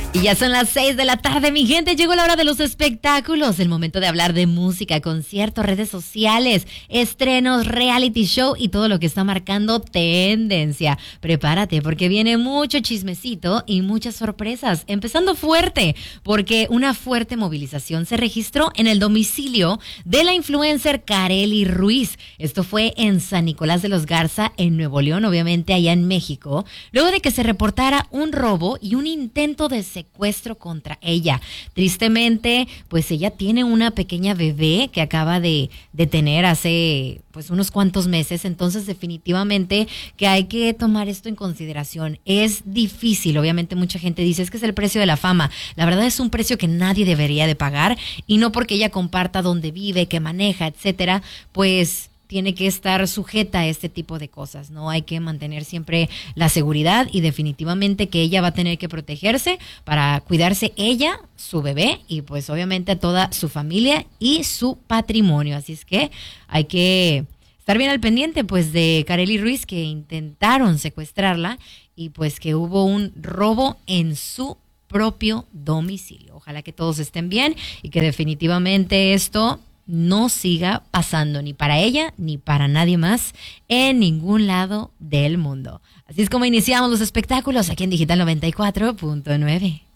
Y ya son las 6 de la tarde, mi gente. Llegó la hora de los espectáculos. El momento de hablar de música, conciertos, redes sociales, estrenos, reality show y todo lo que está marcando tendencia. Prepárate porque viene mucho chismecito y muchas sorpresas. Empezando fuerte, porque una fuerte movilización se registró en el domicilio de la influencer Karely Ruiz. Esto fue en San Nicolás de los Garza, en Nuevo León, obviamente allá en México, luego de que se reportara un robo y un intento de secuestro contra ella. Tristemente, pues ella tiene una pequeña bebé que acaba de tener hace pues unos cuantos meses, entonces definitivamente que hay que tomar esto en consideración. Es difícil, obviamente mucha gente dice es que es el precio de la fama. La verdad es un precio que nadie debería de pagar y no porque ella comparta dónde vive, qué maneja, etcétera, pues tiene que estar sujeta a este tipo de cosas, ¿no? Hay que mantener siempre la seguridad y definitivamente que ella va a tener que protegerse para cuidarse ella, su bebé y pues obviamente a toda su familia y su patrimonio. Así es que hay que estar bien al pendiente pues de Karely Ruiz, que intentaron secuestrarla y pues que hubo un robo en su propio domicilio. Ojalá que todos estén bien y que definitivamente esto no siga pasando ni para ella ni para nadie más en ningún lado del mundo. Así es como iniciamos los espectáculos aquí en Digital 94.9.